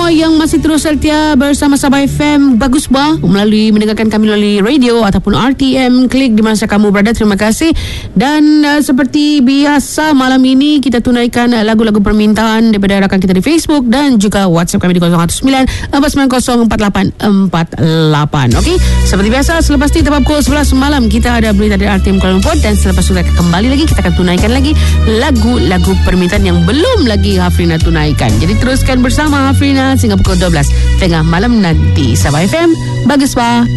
semua yang masih terus setia bersama Sabah FM, bagus bah melalui mendengarkan kami melalui radio ataupun RTM Klik di mana kamu berada. Terima kasih. Dan seperti biasa malam ini kita tunaikan lagu-lagu permintaan daripada rakan kita di Facebook dan juga WhatsApp kami di 019-490-4848. Okey, seperti biasa selepas ni tepat pukul 11 malam kita ada berita dari RTM Kuala Lumpur, dan selepas itu kembali lagi kita akan tunaikan lagi lagu-lagu permintaan yang belum lagi Hafrina tunaikan. Jadi teruskan bersama Hafrina sehingga pukul 12 tengah malam nanti. Sabah FM, bagus bah.